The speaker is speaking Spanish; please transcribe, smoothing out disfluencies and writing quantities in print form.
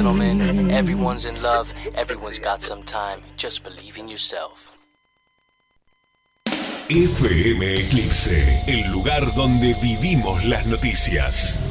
gentlemen, everyone's in love, everyone's got some time, just believe in yourself. FM Eclipse, el lugar donde vivimos las noticias.